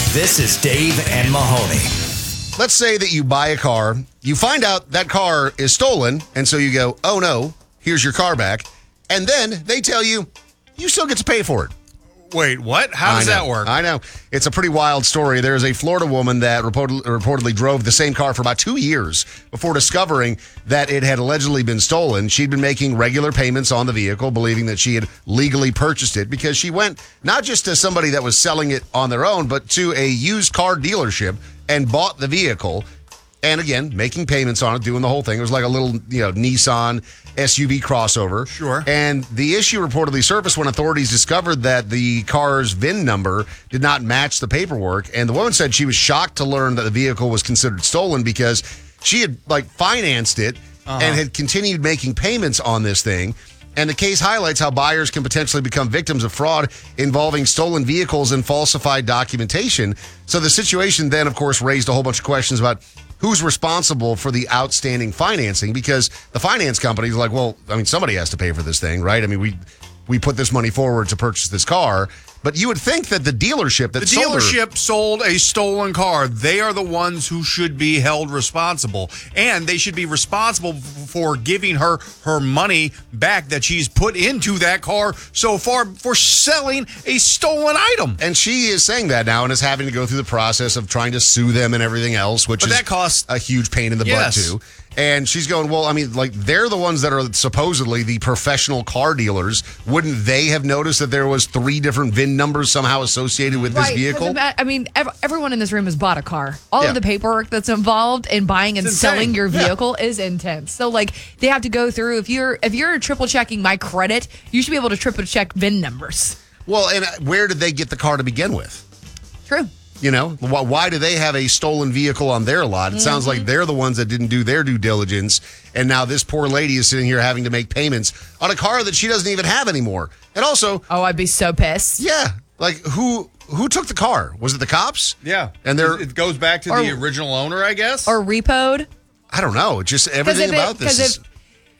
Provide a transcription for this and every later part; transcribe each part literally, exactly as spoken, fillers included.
This is Dave and Mahoney. Let's say that you buy a car, you find out that car is stolen, and so you go, oh no, here's your car back. And then they tell you, you still get to pay for it. Wait, what? How does that work? I know. It's a pretty wild story. There's a Florida woman that reportedly, reportedly drove the same car for about two years before discovering that it had allegedly been stolen. She'd been making regular payments on the vehicle, believing that she had legally purchased it because she went not just to somebody that was selling it on their own, but to a used car dealership and bought the vehicle. And again, making payments on it, doing the whole thing. It was like a little, you know, Nissan S U V crossover. Sure. And the issue reportedly surfaced when authorities discovered that the car's V I N number did not match the paperwork. And the woman said she was shocked to learn that the vehicle was considered stolen because she had, like, financed it uh-huh. and had continued making payments on this thing. And the case highlights how buyers can potentially become victims of fraud involving stolen vehicles and falsified documentation. So the situation then, of course, raised a whole bunch of questions about who's responsible for the outstanding financing, because the finance company's like, well, I mean, somebody has to pay for this thing, right? I mean, we we put this money forward to purchase this car, but you would think that the dealership that the sold her- dealership sold a stolen car. They are the ones who should be held responsible, and they should be responsible for giving her her money back that she's put into that car so far for selling a stolen item. And she is saying that now and is having to go through the process of trying to sue them and everything else, which but is that costs a huge pain in the yes. butt too. And she's going, well, I mean, like, they're the ones that are supposedly the professional car dealers. Wouldn't they have noticed that there was three different V I N numbers somehow associated with right, this vehicle? I mean, ev- everyone in this room has bought a car. All Yeah. of the paperwork that's involved in buying and It's selling insane. your Yeah. vehicle is intense. So, like, they have to go through. If you're if you're triple checking my credit, you should be able to triple check V I N numbers. Well, and where did they get the car to begin with? True. You know, why, why do they have a stolen vehicle on their lot? It mm-hmm. sounds like they're the ones that didn't do their due diligence. And now this poor lady is sitting here having to make payments on a car that she doesn't even have anymore. And also, oh, I'd be so pissed. Yeah. Like, who who took the car? Was it the cops? Yeah. And they're, it goes back to or, the original owner, I guess? Or repoed? I don't know. Just everything about it, this is... If,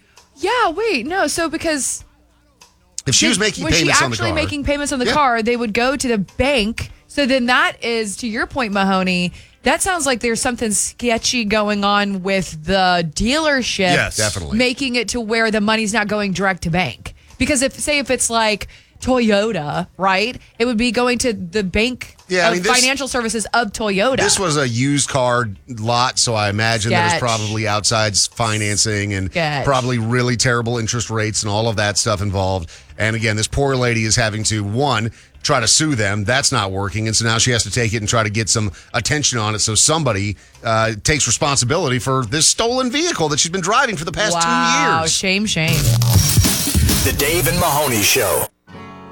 yeah, wait. No, so because... If she was making was payments she on the car... actually making payments on the yeah. car, they would go to the bank. So then that is, to your point, Mahoney, that sounds like there's something sketchy going on with the dealership. Yes, definitely. Making it to where the money's not going direct to bank. Because if, say, if it's like Toyota, right, it would be going to the bank yeah, of I mean, this, financial services of Toyota. This was a used car lot, so I imagine Sketch. that was probably outside financing and Sketch. probably really terrible interest rates and all of that stuff involved. And again, this poor lady is having to, one, try to sue them. That's not working. And so now she has to take it and try to get some attention on it so somebody uh, takes responsibility for this stolen vehicle that she's been driving for the past wow, two years. Shame, shame. The Dave and Mahoney Show.